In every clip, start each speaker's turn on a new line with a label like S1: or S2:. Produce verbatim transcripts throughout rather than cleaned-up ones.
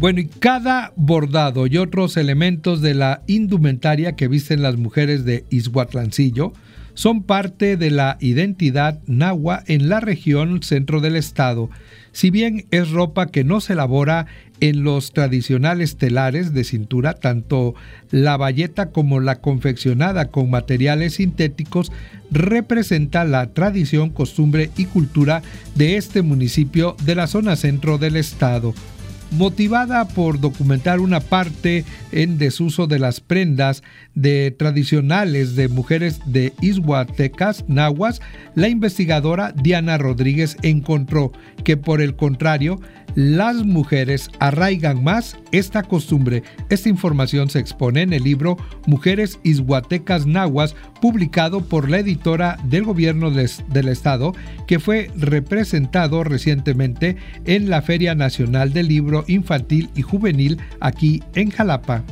S1: Bueno, y cada bordado y otros elementos de la indumentaria que visten las mujeres de Izhuatlancillo son parte de la identidad nahua en la región centro del estado. Si bien es ropa que no se elabora en los tradicionales telares de cintura, tanto la bayeta como la confeccionada con materiales sintéticos representa la tradición, costumbre y cultura de este municipio de la zona centro del estado. Motivada por documentar una parte en desuso de las prendas de tradicionales de mujeres de izhuatecas nahuas, la investigadora Diana Rodríguez encontró que, por el contrario, las mujeres arraigan más esta costumbre. Esta información se expone en el libro Mujeres Izhuatecas Nahuas, publicado por la editora del gobierno del estado, que fue representado recientemente en la Feria Nacional del Libro Infantil y Juvenil aquí en Jalapa.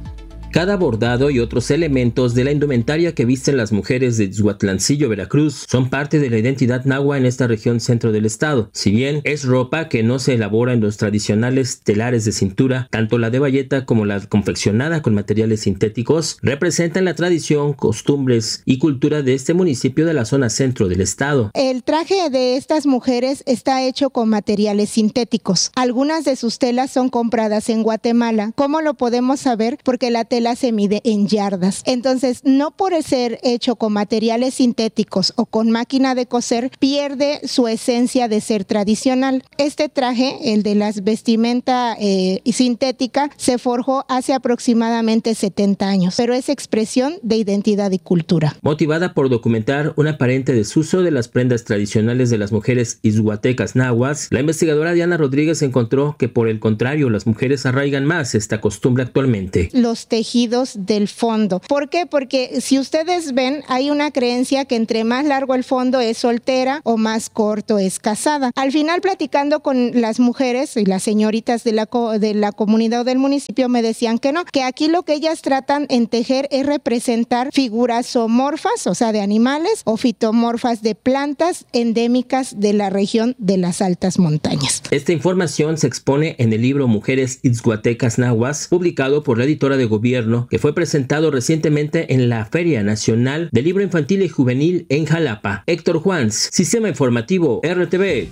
S2: Cada bordado y otros elementos de la indumentaria que visten las mujeres de Izhuatlancillo, Veracruz, son parte de la identidad nahua en esta región centro del estado. Si bien es ropa que no se elabora en los tradicionales telares de cintura, tanto la de bayeta como la confeccionada con materiales sintéticos representan la tradición, costumbres y cultura de este municipio de la zona centro del estado.
S3: El traje de estas mujeres está hecho con materiales sintéticos. Algunas de sus telas son compradas en Guatemala. ¿Cómo lo podemos saber? Porque la tela se mide en yardas. Entonces, no por ser hecho con materiales sintéticos o con máquina de coser, pierde su esencia de ser tradicional. Este traje, el de las vestimenta eh, sintética, se forjó hace aproximadamente setenta años, pero es expresión de identidad y cultura.
S2: Motivada por documentar un aparente desuso de las prendas tradicionales de las mujeres izhuatecas nahuas, la investigadora Diana Rodríguez encontró que, por el contrario, las mujeres arraigan más esta costumbre actualmente.
S3: Los tejidos del fondo. ¿Por qué? Porque si ustedes ven, hay una creencia que entre más largo el fondo es soltera o más corto es casada. Al final, platicando con las mujeres y las señoritas de la, de la comunidad o del municipio, me decían que no, que aquí lo que ellas tratan en tejer es representar figuras zoomorfas, o sea, de animales, o fitomorfas de plantas endémicas de la región de las altas montañas.
S2: Esta información se expone en el libro Mujeres Izhuatecas Nahuas, publicado por la editora de gobierno, que fue presentado recientemente en la Feria Nacional del Libro Infantil y Juvenil en Jalapa. Héctor Juans, Sistema Informativo R T V.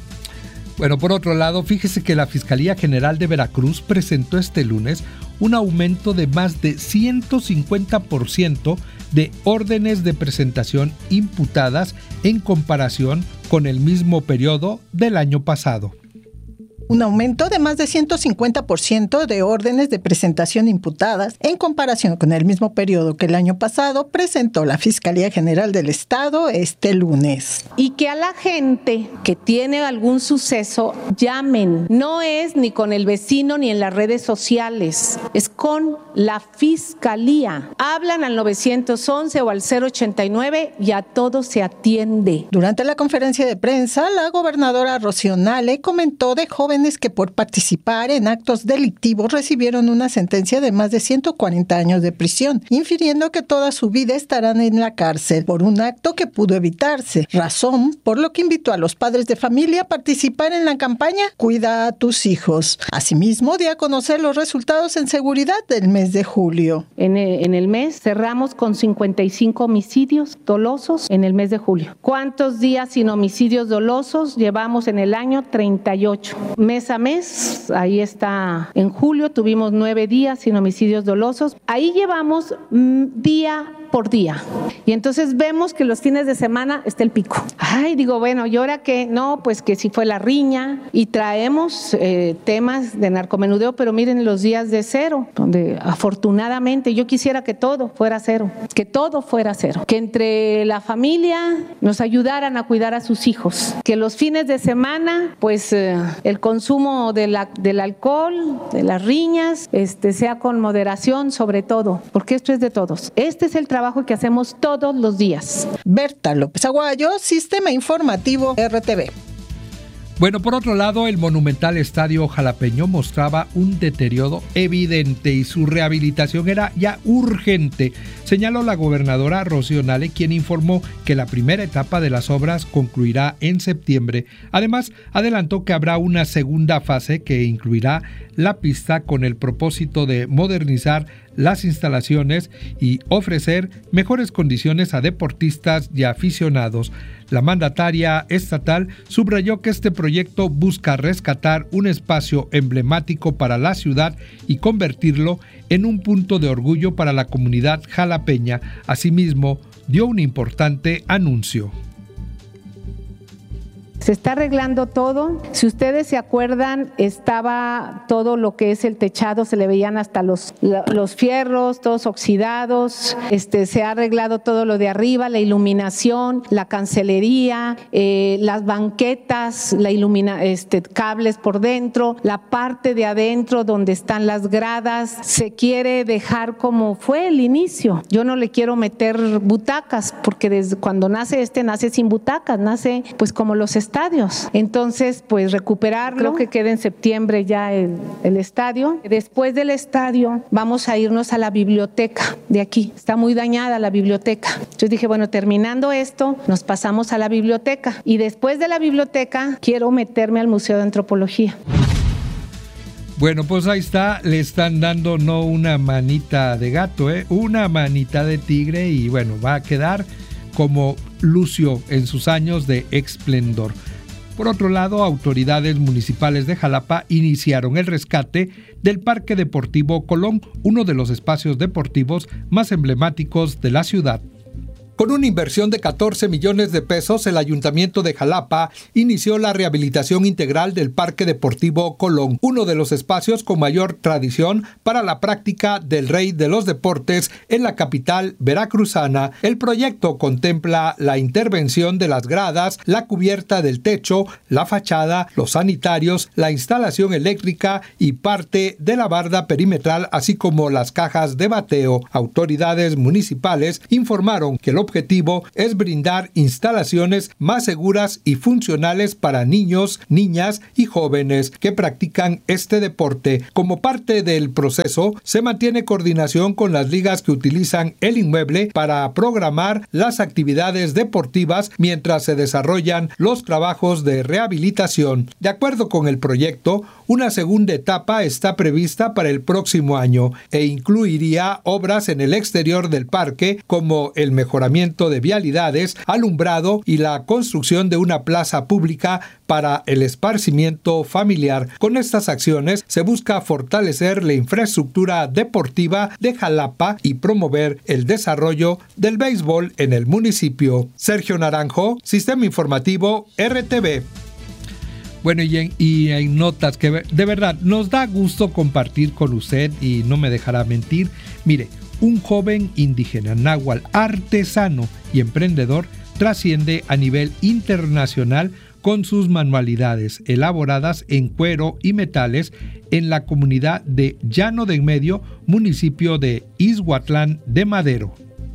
S1: Bueno, por otro lado, fíjese que la Fiscalía General de Veracruz presentó este lunes un aumento de más de ciento cincuenta por ciento de órdenes de presentación imputadas en comparación con el mismo periodo del año pasado.
S4: Un aumento de más de ciento cincuenta por ciento de órdenes de presentación imputadas en comparación con el mismo periodo que el año pasado presentó la Fiscalía General del Estado este lunes.
S5: Y que a la gente que tiene algún suceso llamen. No es ni con el vecino ni en las redes sociales, es con la Fiscalía. Hablan al nueve once o al cero ochenta y nueve y a todo se atiende.
S4: Durante la conferencia de prensa, la gobernadora Rocío Nale comentó de jóvenes que por participar en actos delictivos recibieron una sentencia de más de ciento cuarenta años de prisión, infiriendo que toda su vida estarán en la cárcel por un acto que pudo evitarse, razón por lo que invitó a los padres de familia a participar en la campaña Cuida a tus hijos. Asimismo, dio a conocer los resultados en seguridad del mes de julio.
S5: En el, en el mes cerramos con cincuenta y cinco homicidios dolosos en el mes de julio. ¿Cuántos días sin homicidios dolosos llevamos en el año? treinta y ocho. Mes a mes, ahí está, en julio tuvimos nueve días sin homicidios dolosos. Ahí llevamos mmm, día por día. Y entonces vemos que los fines de semana está el pico. Ay, digo, bueno, ¿y ahora qué? No, pues que sí fue la riña y traemos eh, temas de narcomenudeo, pero miren los días de cero, donde afortunadamente yo quisiera que todo fuera cero, que todo fuera cero, que entre la familia nos ayudaran a cuidar a sus hijos, que los fines de semana, pues eh, el consumo de la, del alcohol, de las riñas, este, sea con moderación sobre todo, porque esto es de todos. Este es el trabajo que hacemos todos los días.
S4: Berta López Aguayo, Sistema Informativo R T V.
S1: Bueno, por otro lado, el monumental estadio jalapeño mostraba un deterioro evidente y su rehabilitación era ya urgente. señaló la gobernadora Rocío Nale, quien informó que la primera etapa de las obras concluirá en septiembre. Además, adelantó que habrá una segunda fase que incluirá la pista con el propósito de modernizar las instalaciones y ofrecer mejores condiciones a deportistas y aficionados. La mandataria estatal subrayó que este proyecto busca rescatar un espacio emblemático para la ciudad y convertirlo en un punto de orgullo para la comunidad jalapeña. Asimismo, dio un importante anuncio.
S5: Se está arreglando todo. Si ustedes se acuerdan, estaba todo lo que es el techado, se le veían hasta los, los fierros, todos oxidados. Este, se ha arreglado todo lo de arriba, la iluminación, la cancelería, eh, las banquetas, la ilumina, este, cables por dentro, la parte de adentro donde están las gradas. Se quiere dejar como fue el inicio. Yo no le quiero meter butacas, porque desde cuando nace este, nace sin butacas, nace pues como los estadios. Entonces, pues recuperarlo, creo que queda en septiembre ya el, el estadio. Después del estadio vamos a irnos a la biblioteca de aquí. Está muy dañada la biblioteca. Yo dije, bueno, terminando esto, nos pasamos a la biblioteca. Y después de la biblioteca, quiero meterme al Museo de Antropología.
S1: Bueno, pues ahí está, le están dando no una manita de gato, ¿eh? una manita de tigre, y bueno, va a quedar como lució en sus años de esplendor. Por otro lado, autoridades municipales de Jalapa iniciaron el rescate del Parque Deportivo Colón, uno de los espacios deportivos más emblemáticos de la ciudad. Con una inversión de catorce millones de pesos, el Ayuntamiento de Jalapa inició la rehabilitación integral del Parque Deportivo Colón, uno de los espacios con mayor tradición para la práctica del rey de los deportes en la capital veracruzana. El proyecto contempla la intervención de las gradas, la cubierta del techo, la fachada, los sanitarios, la instalación eléctrica y parte de la barda perimetral, así como las cajas de bateo. Autoridades municipales informaron que el objetivo es brindar instalaciones más seguras y funcionales para niños, niñas y jóvenes que practican este deporte. Como parte del proceso, se mantiene coordinación con las ligas que utilizan el inmueble para programar las actividades deportivas mientras se desarrollan los trabajos de rehabilitación. De acuerdo con el proyecto, una segunda etapa está prevista para el próximo año e incluiría obras en el exterior del parque como el mejoramiento de vialidades, alumbrado y la construcción de una plaza pública para el esparcimiento familiar. Con estas acciones se busca fortalecer la infraestructura deportiva de Jalapa y promover el desarrollo del béisbol en el municipio. Sergio Naranjo, Sistema Informativo R T V. Bueno, y en, y en notas que de verdad nos da gusto compartir con usted y no me dejará mentir. Mire, un joven indígena náhuatl, artesano y emprendedor, trasciende a nivel internacional con sus manualidades elaboradas en cuero y metales en la comunidad de Llano de en Medio, municipio de Izhuatlán de Madero.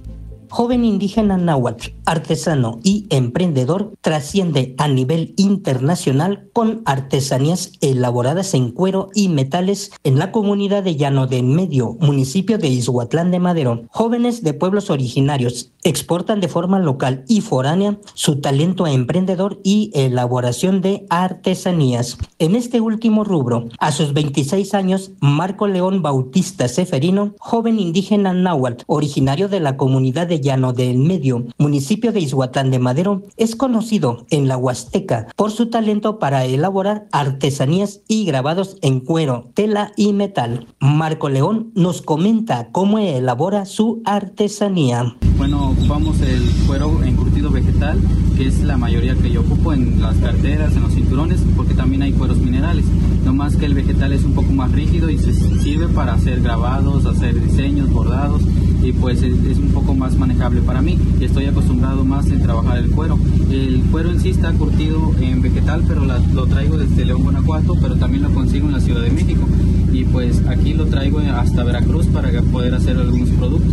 S6: Joven indígena náhuatl, artesano y emprendedor, trasciende a nivel internacional con artesanías elaboradas en cuero y metales en la comunidad de Llano de en Medio, municipio de Izhuatlán de Madero. Jóvenes de pueblos originarios exportan de forma local y foránea su talento emprendedor y elaboración de artesanías. En este último rubro, a sus veintiséis años, Marco León Bautista Seferino, joven indígena náhuatl, originario de la comunidad de Llano de en Medio, municipio de Izhuatlán de Madero, es conocido en la Huasteca por su talento para elaborar artesanías y grabados en cuero, tela y metal. Marco León nos comenta cómo elabora su artesanía.
S7: Bueno, ocupamos el cuero encurtido vegetal, que es la mayoría que yo ocupo en las carteras, en los cinturones, porque también hay cueros minerales. No más que el vegetal es un poco más rígido y se sirve para hacer grabados, hacer diseños, bordados, y pues es, es un poco más manejable para mí. Estoy acostumbrado más en trabajar el cuero. El cuero en sí está curtido en vegetal, pero la, lo traigo desde León, Guanajuato, pero también lo consigo en la Ciudad de México. Y pues aquí lo traigo hasta Veracruz para poder hacer algunos productos.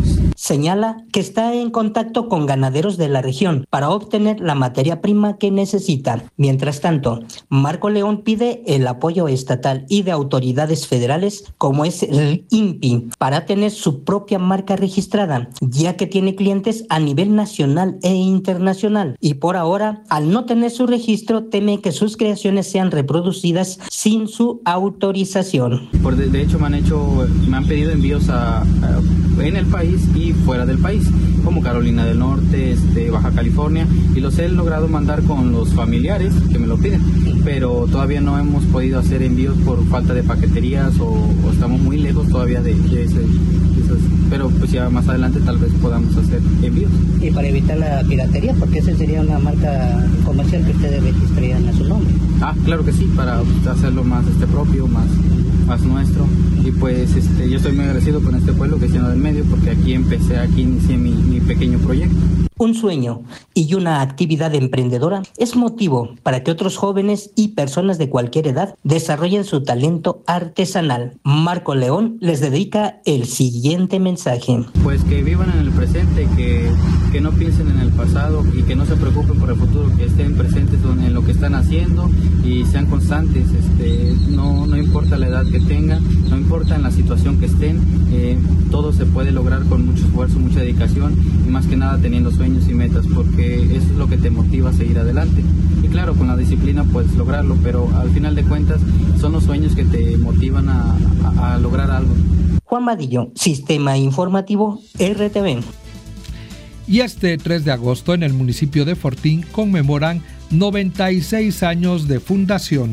S6: señala que está en contacto con ganaderos de la región para obtener la materia prima que necesitan. Mientras tanto, Marco León pide el apoyo estatal y de autoridades federales como es el I N P I para tener su propia marca registrada, ya que tiene clientes a nivel nacional e internacional y por ahora, al no tener su registro, teme que sus creaciones sean reproducidas sin su autorización.
S7: Por de, de hecho me han hecho, me han pedido envíos a, a, en el país y fuera del país, como Carolina del Norte, este, Baja California, y los he logrado mandar con los familiares que me lo piden, pero todavía no hemos podido hacer envíos por falta de paqueterías o, o estamos muy lejos todavía de, de ese, esos, pero pues ya más adelante tal vez podamos hacer envíos.
S6: Y para evitar la piratería, porque esa sería una marca comercial que ustedes registrarían a su nombre.
S7: Ah, claro que sí, para hacerlo más este propio, más, más nuestro. Y pues este, yo estoy muy agradecido con este pueblo que es Ciénaga del Medio, porque aquí empecé, aquí inicié mi, mi pequeño proyecto.
S6: Un sueño y una actividad emprendedora es motivo para que otros jóvenes y personas de cualquier edad desarrollen su talento artesanal. Marco León les dedica el siguiente mensaje.
S7: Pues que vivan en el presente, que, que no piensen en el pasado y que no se preocupen por el futuro, que estén presentes en lo que están haciendo y sean constantes. Este, no, no importa la edad que tengan, no importa en la situación que estén, eh, todo se puede lograr con mucho esfuerzo, mucha dedicación y más que nada teniendo sueños y metas, porque eso es lo que te motiva a seguir adelante. Y claro, con la disciplina puedes lograrlo, pero al final de cuentas son los sueños que te motivan a, a, a lograr algo.
S6: Juan Vadillo, Sistema Informativo R T V.
S1: Y este tres de agosto en el municipio de Fortín conmemoran noventa y seis años de fundación.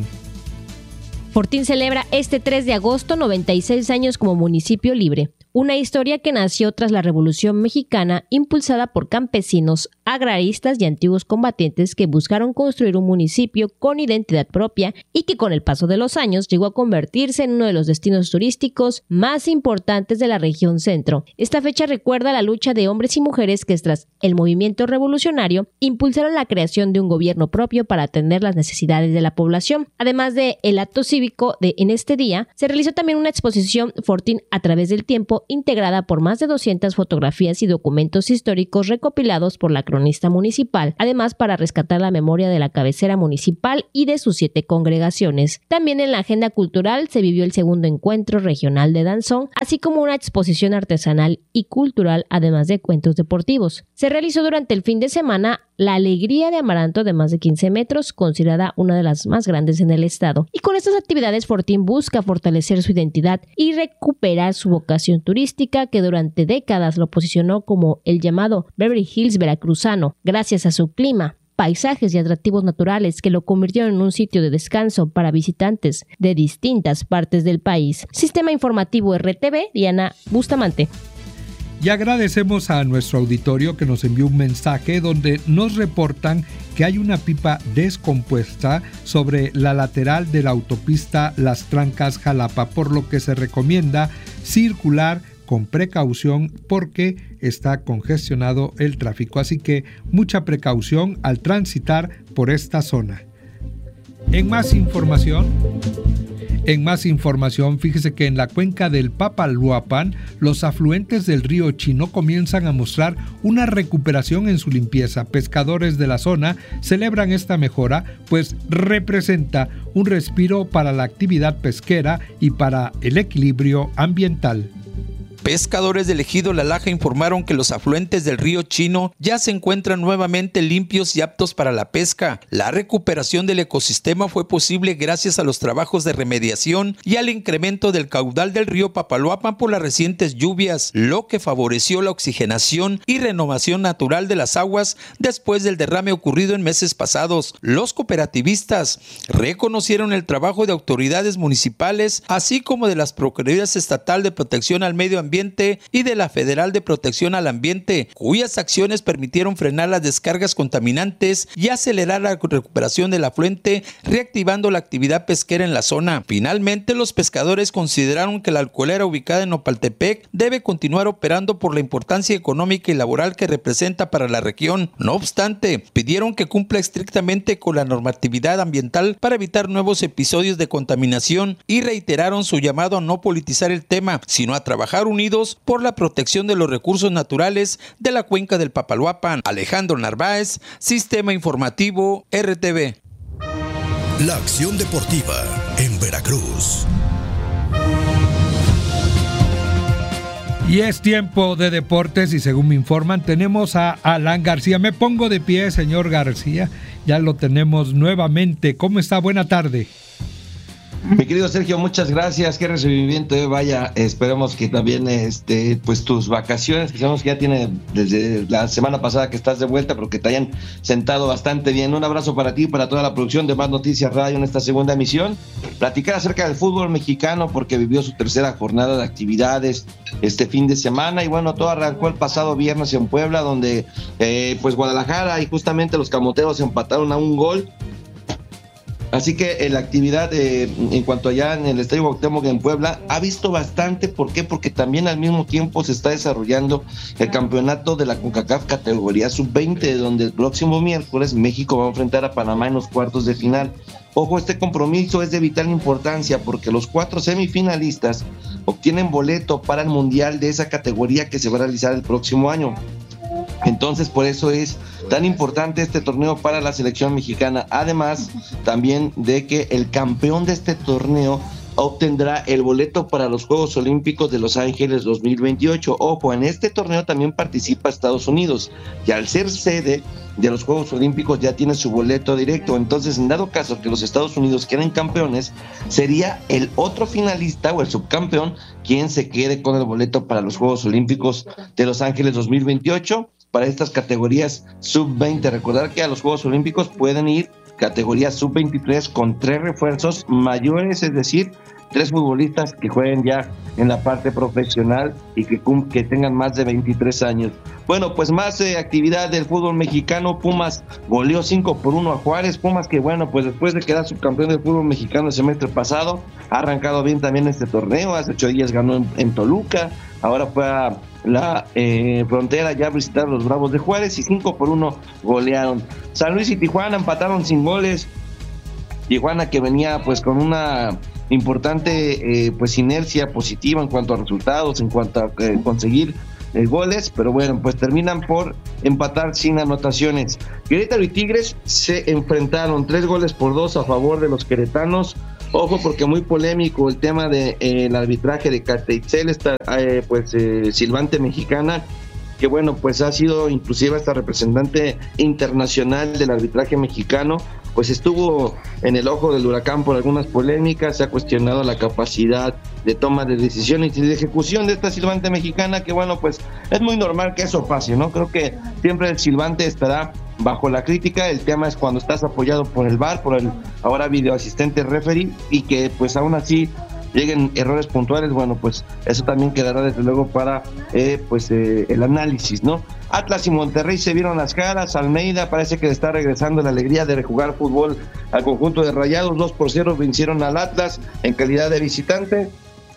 S8: Fortín celebra este tres de agosto noventa y seis años como municipio libre. Una historia que nació tras la Revolución Mexicana, impulsada por campesinos, agraristas y antiguos combatientes que buscaron construir un municipio con identidad propia y que con el paso de los años llegó a convertirse en uno de los destinos turísticos más importantes de la región centro. Esta fecha recuerda la lucha de hombres y mujeres que tras el movimiento revolucionario impulsaron la creación de un gobierno propio para atender las necesidades de la población. Además de el acto cívico de en este día, se realizó también una exposición Fortín a través del tiempo integrada por más de doscientas fotografías y documentos históricos recopilados por la cronista municipal, además para rescatar la memoria de la cabecera municipal y de sus siete congregaciones. También en la agenda cultural se vivió el segundo encuentro regional de danzón, así como una exposición artesanal y cultural, además de cuentos deportivos. Se realizó durante el fin de semana la Alegría de Amaranto de más de quince metros, considerada una de las más grandes en el estado. Y con estas actividades Fortín busca fortalecer su identidad y recuperar su vocación turística que durante décadas lo posicionó como el llamado Beverly Hills veracruzano, gracias a su clima, paisajes y atractivos naturales que lo convirtieron en un sitio de descanso para visitantes de distintas partes del país. Sistema Informativo R T V, Diana Bustamante.
S1: Y agradecemos a nuestro auditorio que nos envió un mensaje donde nos reportan que hay una pipa descompuesta sobre la lateral de la autopista Las Trancas-Jalapa, por lo que se recomienda circular con precaución porque está congestionado el tráfico. Así que mucha precaución al transitar por esta zona. En más información... En más información, fíjese que en la cuenca del Papaloapan, los afluentes del río Chino comienzan a mostrar una recuperación en su limpieza. Pescadores de la zona celebran esta mejora, pues representa un respiro para la actividad pesquera y para el equilibrio ambiental.
S9: Pescadores del ejido La Laja informaron que los afluentes del río Chino ya se encuentran nuevamente limpios y aptos para la pesca. La recuperación del ecosistema fue posible gracias a los trabajos de remediación y al incremento del caudal del río Papaloapan por las recientes lluvias, lo que favoreció la oxigenación y renovación natural de las aguas después del derrame ocurrido en meses pasados. Los cooperativistas reconocieron el trabajo de autoridades municipales, así como de las Procuradurías Estatal de Protección al Medio Ambiente y de la Federal de Protección al Ambiente, cuyas acciones permitieron frenar las descargas contaminantes y acelerar la recuperación del afluente, reactivando la actividad pesquera en la zona. Finalmente, los pescadores consideraron que la alcoholera ubicada en Nopaltepec debe continuar operando por la importancia económica y laboral que representa para la región. No obstante, pidieron que cumpla estrictamente con la normatividad ambiental para evitar nuevos episodios de contaminación y reiteraron su llamado a no politizar el tema, sino a trabajar unidos Unidos por la protección de los recursos naturales de la cuenca del Papaloapan. Alejandro Narváez, Sistema Informativo R T V.
S10: La acción deportiva en Veracruz.
S1: Y es tiempo de deportes y según me informan tenemos a Alan García. Me pongo de pie, señor García. Ya lo tenemos nuevamente. ¿Cómo está? Buena tarde.
S11: Mi querido Sergio, muchas gracias, qué recibimiento, eh. Vaya, esperemos que también este, pues tus vacaciones, que sabemos que ya tiene desde la semana pasada que estás de vuelta, pero que te hayan sentado bastante bien. Un abrazo para ti y para toda la producción de Más Noticias Radio en esta segunda emisión. Platicar acerca del fútbol mexicano porque vivió su tercera jornada de actividades este fin de semana y bueno, todo arrancó el pasado viernes en Puebla, donde eh, pues Guadalajara y justamente los camoteros empataron a un gol. Así que la actividad eh, en cuanto allá en el Estadio Cuauhtémoc en Puebla ha visto bastante. ¿Por qué? Porque también al mismo tiempo se está desarrollando el campeonato de la CONCACAF categoría sub veinte, donde el próximo miércoles México va a enfrentar a Panamá en los cuartos de final. Ojo, este compromiso es de vital importancia porque los cuatro semifinalistas obtienen boleto para el mundial de esa categoría que se va a realizar el próximo año. Entonces, por eso es tan importante este torneo para la selección mexicana. Además, también de que el campeón de este torneo obtendrá el boleto para los Juegos Olímpicos de Los Ángeles dos mil veintiocho. Ojo, en este torneo también participa Estados Unidos, y al ser sede de los Juegos Olímpicos ya tiene su boleto directo. Entonces, en dado caso que los Estados Unidos queden campeones, sería el otro finalista o el subcampeón quien se quede con el boleto para los Juegos Olímpicos de Los Ángeles dos mil veintiocho para estas categorías sub veinte. Recordar que a los Juegos Olímpicos pueden ir categoría sub veintitrés con tres refuerzos mayores, es decir, tres futbolistas que jueguen ya en la parte profesional y que, que tengan más de veintitrés años. Bueno, pues más eh, actividad del fútbol mexicano. Pumas goleó cinco por uno a Juárez. Pumas que bueno, pues después de quedar subcampeón del fútbol mexicano el semestre pasado, ha arrancado bien también este torneo. Hace ocho días ganó en, en Toluca, ahora fue a la eh, frontera ya a visitar a los Bravos de Juárez y cinco por uno golearon. San Luis y Tijuana empataron sin goles. Tijuana que venía pues con una importante eh, pues inercia positiva en cuanto a resultados, en cuanto a eh, conseguir eh, goles, pero bueno, pues terminan por empatar sin anotaciones. Querétaro y Tigres se enfrentaron, tres goles por dos a favor de los queretanos. Ojo, porque muy polémico el tema del de, eh, arbitraje de Katia Itzel, esta eh, pues eh, silbante mexicana, que bueno, pues ha sido inclusive esta representante internacional del arbitraje mexicano, pues estuvo en el ojo del huracán por algunas polémicas. Se ha cuestionado la capacidad de toma de decisiones y de ejecución de esta silbante mexicana, que bueno, pues es muy normal que eso pase, ¿no? Creo que siempre el silbante estará bajo la crítica. El tema es cuando estás apoyado por el V A R, por el ahora videoasistente referee, y que pues aún así lleguen errores puntuales. Bueno, pues eso también quedará desde luego para eh, pues eh, el análisis, ¿no? Atlas y Monterrey se vieron las caras. Almeida parece que le está regresando la alegría de rejugar fútbol al conjunto de Rayados. Dos por cero vencieron al Atlas en calidad de visitante.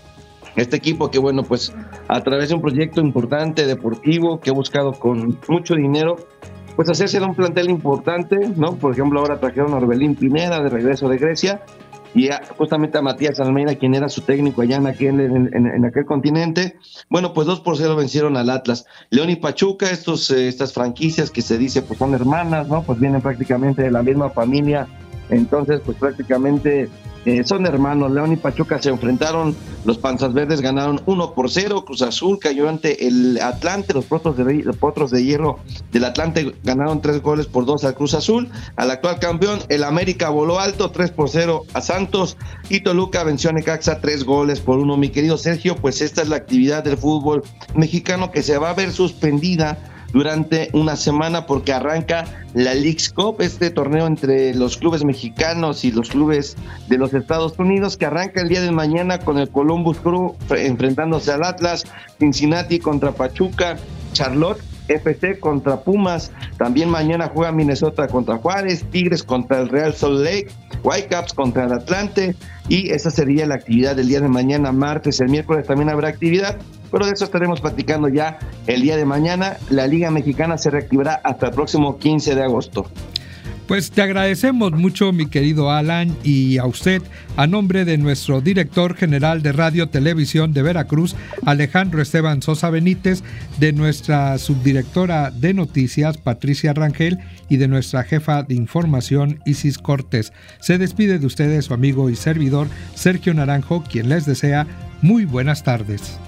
S11: Este equipo que bueno, pues a través de un proyecto importante deportivo que ha buscado con mucho dinero pues hacerse de un plantel importante, ¿no? Por ejemplo, ahora trajeron a Orbelín Pineda de regreso de Grecia, y a, justamente a Matías Almeida, quien era su técnico allá en aquel, en, en, en aquel continente. Bueno, pues dos por cero vencieron al Atlas. León y Pachuca, estos, eh, estas franquicias que se dice pues son hermanas, ¿no? Pues vienen prácticamente de la misma familia, entonces pues prácticamente eh, son hermanos. León y Pachuca se enfrentaron, los Panzas Verdes ganaron uno por cero, Cruz Azul cayó ante el Atlante, los Potros de, los Potros de Hierro del Atlante ganaron tres goles por dos al Cruz Azul. Al actual campeón, el América voló alto, tres por cero a Santos, y Toluca venció a Necaxa tres goles por uno. Mi querido Sergio, pues esta es la actividad del fútbol mexicano que se va a ver suspendida durante una semana porque arranca la Leagues Cup, este torneo entre los clubes mexicanos y los clubes de los Estados Unidos, que arranca el día de mañana con el Columbus Crew enfrentándose al Atlas, Cincinnati contra Pachuca, Charlotte F C contra Pumas, también mañana juega Minnesota contra Juárez, Tigres contra el Real Salt Lake, Whitecaps contra el Atlante, y esa sería la actividad del día de mañana, martes. El miércoles también habrá actividad, pero de eso estaremos platicando ya el día de mañana. La Liga Mexicana se reactivará hasta el próximo quince de agosto.
S1: Pues te agradecemos mucho, mi querido Alan, y a usted, a nombre de nuestro director general de Radio Televisión de Veracruz, Alejandro Esteban Sosa Benítez, de nuestra subdirectora de noticias, Patricia Rangel, y de nuestra jefa de información, Isis Cortés. Se despide de ustedes su amigo y servidor, Sergio Naranjo, quien les desea muy buenas tardes.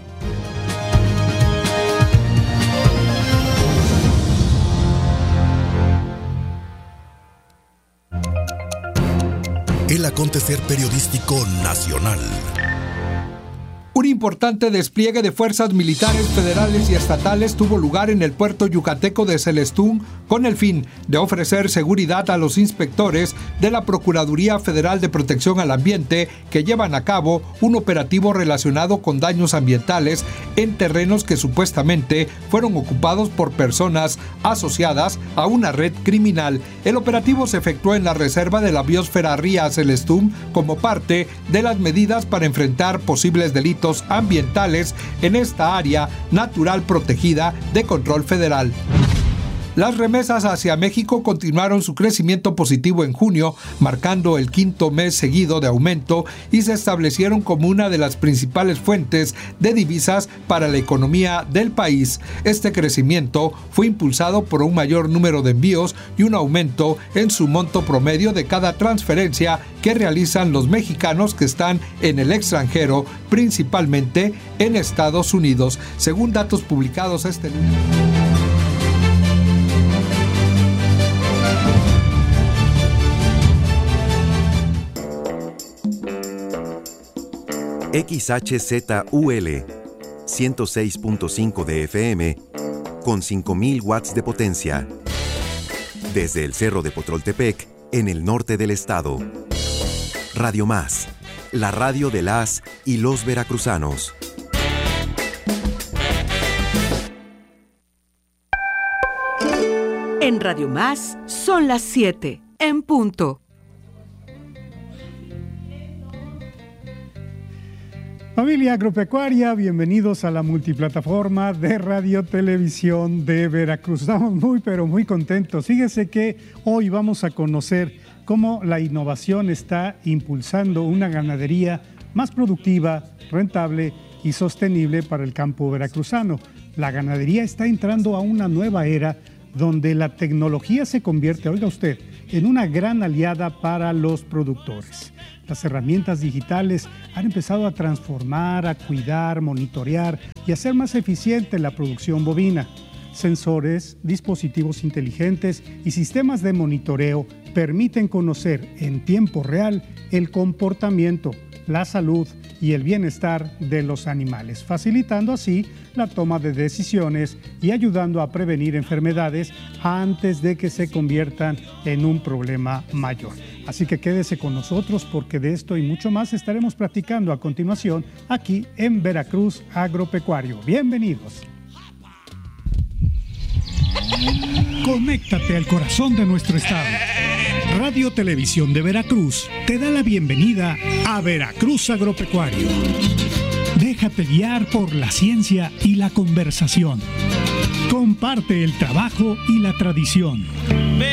S10: El acontecer periodístico nacional.
S1: Un importante despliegue de fuerzas militares federales y estatales tuvo lugar en el puerto yucateco de Celestún con el fin de ofrecer seguridad a los inspectores de la Procuraduría Federal de Protección al Ambiente que llevan a cabo un operativo relacionado con daños ambientales en terrenos que supuestamente fueron ocupados por personas asociadas a una red criminal. El operativo se efectuó en la reserva de la biosfera Ría Celestún como parte de las medidas para enfrentar posibles delitos ambientales en esta área natural protegida de control federal. Las remesas hacia México continuaron su crecimiento positivo en junio, marcando el quinto mes seguido de aumento y se establecieron como una de las principales fuentes de divisas para la economía del país. Este crecimiento fue impulsado por un mayor número de envíos y un aumento en su monto promedio de cada transferencia que realizan los mexicanos que están en el extranjero, principalmente en Estados Unidos, según datos publicados este lunes.
S12: X H Z U L ciento seis punto cinco de F M con cinco mil watts de potencia. Desde el Cerro de Potroltepec, en el norte del estado. Radio Más, la radio de las y los veracruzanos.
S13: En Radio Más son las siete, en punto.
S14: Familia agropecuaria, bienvenidos a la multiplataforma de Radio Televisión de Veracruz. Estamos muy, pero muy contentos. Fíjese que hoy vamos a conocer cómo la innovación está impulsando una ganadería más productiva, rentable y sostenible para el campo veracruzano. La ganadería está entrando a una nueva era donde la tecnología se convierte, oiga usted, en una gran aliada para los productores. Las herramientas digitales han empezado a transformar, a cuidar, monitorear y hacer más eficiente la producción bovina. Sensores, dispositivos inteligentes y sistemas de monitoreo permiten conocer en tiempo real el comportamiento, la salud y el bienestar de los animales, facilitando así la toma de decisiones y ayudando a prevenir enfermedades antes de que se conviertan en un problema mayor. Así que quédese con nosotros porque de esto y mucho más estaremos platicando a continuación aquí en Veracruz Agropecuario. Bienvenidos.
S15: Conéctate al corazón de nuestro estado. Radio Televisión de Veracruz te da la bienvenida a Veracruz Agropecuario. Déjate guiar por la ciencia y la conversación. Comparte el trabajo y la tradición.